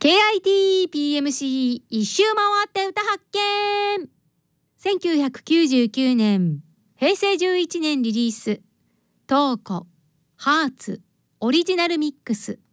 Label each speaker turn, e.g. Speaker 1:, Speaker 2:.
Speaker 1: KITPMC 一周回って歌発見。1999年平成11年リリース、トーコハーツオリジナルミックス